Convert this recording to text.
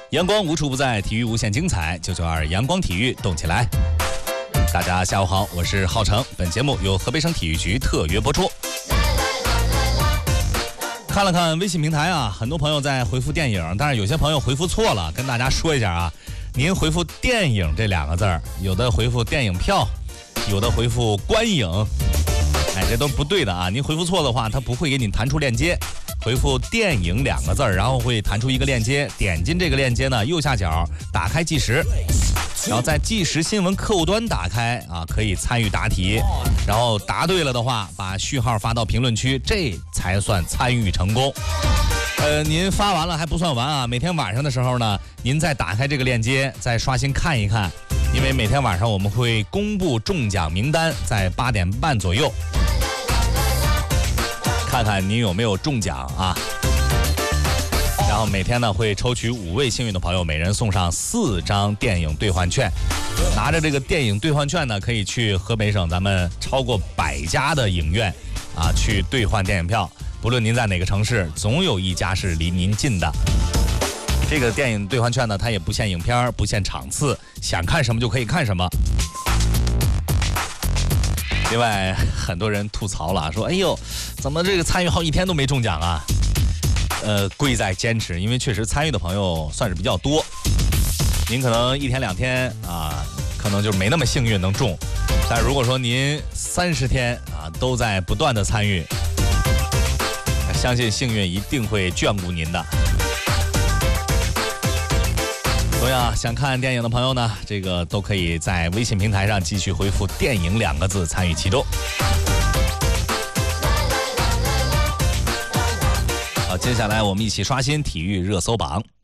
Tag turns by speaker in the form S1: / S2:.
S1: 阳光无处不在，体育无限精彩。992阳光体育，动起来！大家下午好，我是浩成。本节目由河北省体育局特约播出。看了看微信平台啊，很多朋友在回复电影，但是有些朋友回复错了，跟大家说一下啊。您回复电影这2个字儿，有的回复电影票，有的回复观影，这都不对的啊。您回复错的话，它不会给你弹出链接。回复电影2个字，然后会弹出一个链接，点进这个链接呢，右下角打开计时，然后在计时新闻客户端打开啊，可以参与答题，然后答对了的话，把序号发到评论区，这才算参与成功。您发完了还不算完啊，每天晚上的时候呢，您再打开这个链接，再刷新看一看，因为每天晚上我们会公布中奖名单，在8点半左右。看看您有没有中奖啊！然后每天呢会抽取5位幸运的朋友，每人送上4张电影兑换券。拿着这个电影兑换券呢，可以去河北省咱们超过100家的影院啊去兑换电影票。不论您在哪个城市，总有一家是离您近的。这个电影兑换券呢，它也不限影片，不限场次，想看什么就可以看什么。另外，很多人吐槽了，说：“哎呦，怎么这个参与好几天都没中奖啊？”贵在坚持，因为确实参与的朋友算是比较多。您可能1天2天啊，可能就没那么幸运能中。但如果说您30天啊都在不断的参与，相信幸运一定会眷顾您的。同样想看电影的朋友呢，这个都可以在微信平台上继续回复电影2个字参与其中。好，接下来我们一起刷新体育热搜榜。